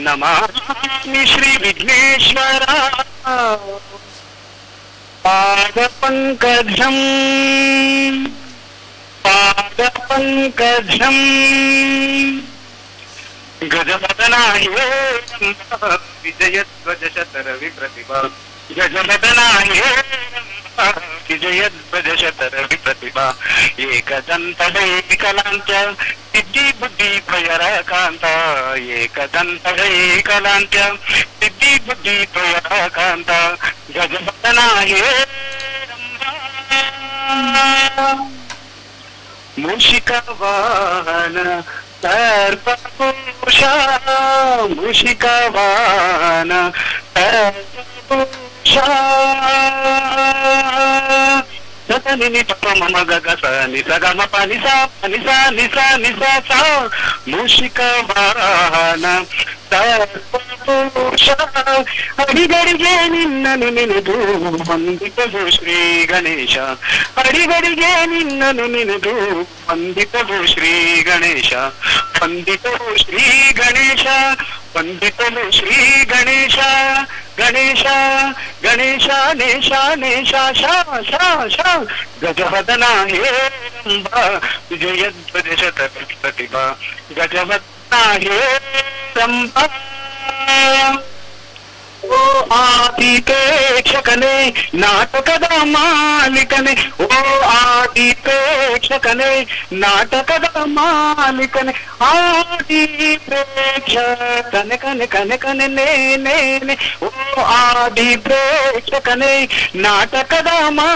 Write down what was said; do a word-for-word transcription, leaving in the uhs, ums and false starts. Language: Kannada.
ನಮಾಮಿ ಶ್ರೀ ವಿಘ್ನೇಶ್ವರ ಪಾದ ಪಂಕಜಂ ಪಾದ ಪಂಕಜಂ ಗಜವದನಾಯ ವಿಜಯಧ್ವಜ ಶತರ ವಿಪ್ರತಿಭಾ ಗಜವದನಾಯ ವಿಜಯಧ್ವಜ ಶತರ ವಿಪ್ರತಿಭಾ ಏಕದಂತೈಕಲಾಂತ ಸಿದ್ಧಿ ಬುದ್ಧಿ ಭಯರ ಕಾಂತ ಏಕದಂತೈಕಲಾಂತ ಸಿದ್ಧಿ ಬುದ್ಧಿ ಭಯರ ಕಾಂತ ಗಜವದನಾಯ ಮೂಷಿಕ ವಾಹನ ಸರ್ಪಪುಷ ಮೂಷಿಕ ವಾಹನ ಸರ್ಪಪುಷ ಸನಿ ನಿ ಪ ಮ ಗ ಗ ಸ ನಿ ಸ ಗ ಮ ಪ ನಿ ಸ ಪ ನಿ ಸ ನಿ ಸ ನಿ ಸ ಸ ಮೂಷಿಕ ವಾಹನ ಸರ್ಪಪುಷ ಅಡಿಗಡಿಗೆ ನಿನ್ನನು ನೆನೆದು ವಂದಿತವು ಶ್ರೀ ಗಣೇಶ ಅಡಿಗಡಿಗೆ ನಿನ್ನನು ನೆನೆದು ವಂದಿತವು ಶ್ರೀ ಗಣೇಶ ವಂದಿತವು ಶ್ರೀ ಗಣೇಶ ವಂದಿತವು ಶ್ರೀ ಗಣೇಶ ಗಣೇಶ ಗಣೇಶ ನೇಶ ನೇಶ ಶಾ ಶಾ ಶಾ ಗಜವದನ ಹೇರಂಬ ವಿಜಯಧ್ವಜ ಶತ ಪ್ರತಿಭಾ ಗಜವದನ ಹೇರಂಬ ಓ ಆದಿಪೇಕ್ಷಕನೇ ನಾಟಕದ ಮಾಲೀಕನೇ ಓ ಆದಿಪೇಕ್ಷಕನೇ ನಾಟಕದ ಮಾಲೀಕನೇ ಆದಿಪೇಕ್ಷಕನೆ ಕನೆ ಕನೆ ಕನೆ ನೇ ನೇ ನೇ ಓ ಆದಿಪೇಕ್ಷಕನೇ ನಾಟಕದ ಮಾ